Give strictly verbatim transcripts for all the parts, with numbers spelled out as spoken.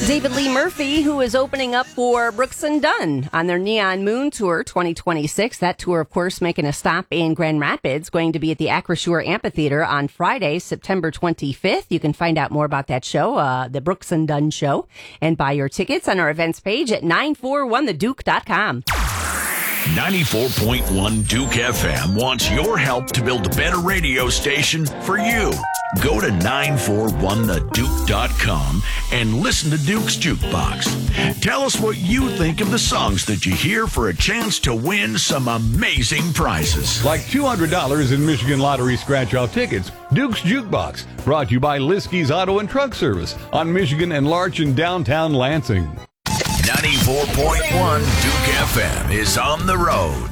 David Lee Murphy, who is opening up for Brooks and Dunn on their Neon Moon Tour twenty twenty-six. That tour, of course, making a stop in Grand Rapids, going to be at the Acrisure Amphitheater on Friday, September twenty-fifth. You can find out more about that show, uh, the Brooks and Dunn Show, and buy your tickets on our events page at nine four one the duke dot com. ninety-four point one Duke F M wants your help to build a better radio station for you. Go to nine four one the duke dot com and listen to Duke's Jukebox. Tell us what you think of the songs that you hear for a chance to win some amazing prizes. Like two hundred dollars in Michigan Lottery scratch-off tickets. Duke's Jukebox, brought to you by Liskey's Auto and Truck Service on Michigan and Larch in downtown Lansing. ninety-four point one Duke F M is on the road.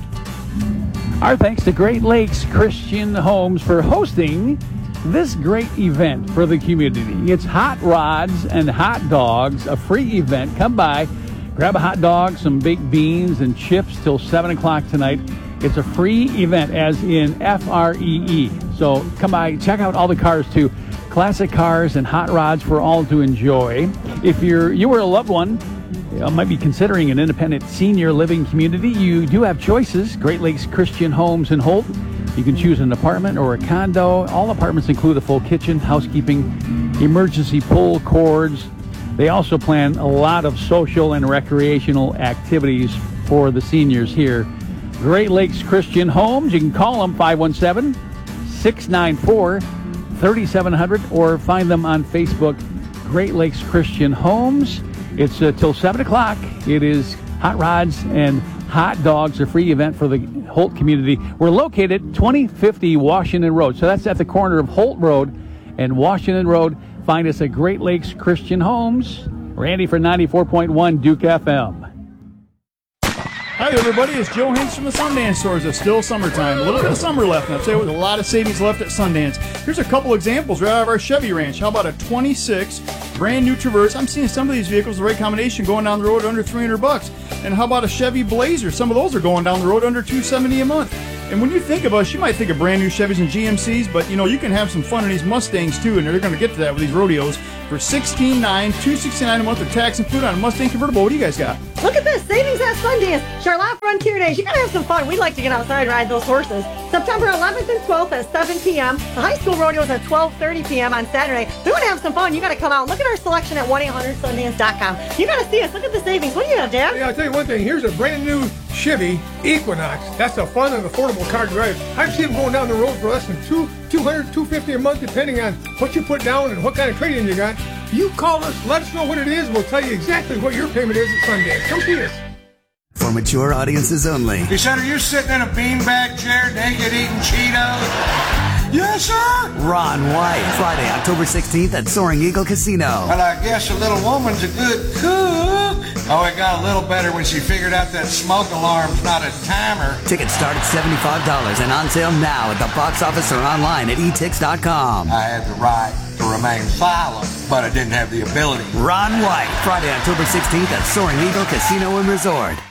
Our thanks to Great Lakes Christian Homes for hosting this great event for the community. It's Hot Rods and Hot Dogs, a free event. Come by, grab a hot dog, some baked beans, and chips till seven o'clock tonight. It's a free event, as in F R E E. So come by, check out all the cars, too. Classic cars and hot rods for all to enjoy. If you're you were a loved one, you know, might be considering an independent senior living community, you do have choices. Great Lakes Christian Homes in Holt. You can choose an apartment or a condo. All apartments include a full kitchen, housekeeping, emergency pull cords. They also plan a lot of social and recreational activities for the seniors here. Great Lakes Christian Homes. You can call them five one seven, six nine four, three seven zero zero or find them on Facebook, Great Lakes Christian Homes. It's uh, till seven o'clock. It is Hot Rods and Hot Dogs, a free event for the Holt community. We're located twenty fifty Washington Road. So that's at the corner of Holt Road and Washington Road. Find us at Great Lakes Christian Homes. Randy for ninety-four point one Duke F M. Hi, everybody. It's Joe Hinks from the Sundance Stores. It's still summertime. A little bit of summer left, and I'll tell you what, a lot of savings left at Sundance. Here's a couple examples right out of our Chevy ranch. How about a twenty-six brand new Traverse? I'm seeing some of these vehicles, the right combination, going down the road under three hundred bucks. And how about a Chevy Blazer? Some of those are going down the road under two seventy a month. And when you think about it, you might think of brand new Chevys and G M Cs, but you know, you can have some fun in these Mustangs too, and they're going to get to that with these rodeos for sixteen nine, two sixty-nine a month with tax included on a Mustang convertible. What do you guys got? Look at this, savings at Sundance. Charlotte Frontier Days. You gotta have some fun. We'd like to get outside and ride those horses. September eleventh and twelfth at seven p.m. The high school rodeo is at twelve thirty p.m. on Saturday. We want to have some fun. You gotta come out. Look at our selection at one eight hundred sundance dot com. You gotta see us. Look at the savings. What do you have, Dan? Yeah, I'll tell you one thing. Here's a brand new Chevy Equinox. That's a fun and affordable car to drive. I've seen them going down the road for less than two, two hundred, two fifty a month, depending on what you put down and what kind of trade-in you got. You call us, let us know what it is, we'll tell you exactly what your payment is at Sundance. Come see us. For mature audiences only. Hey, son, are you sitting in a beanbag chair naked eating Cheetos? Yes, sir. Ron White, Friday, October sixteenth at Soaring Eagle Casino. Well, I guess a little woman's a good cook. Oh, it got a little better when she figured out that smoke alarm's not a timer. Tickets start at seventy-five dollars and on sale now at the box office or online at e tix dot com. I had the right to remain silent, but I didn't have the ability. Ron White, Friday, October sixteenth at Soaring Eagle Casino and Resort.